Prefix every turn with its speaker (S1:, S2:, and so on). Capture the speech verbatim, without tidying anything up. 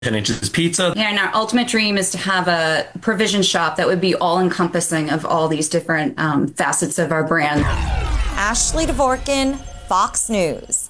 S1: ten inches pizza.
S2: Yeah, and our ultimate dream is to have a provision shop that would be all encompassing of all these different um, facets of our brand.
S3: Ashley Dvorkin, Fox News.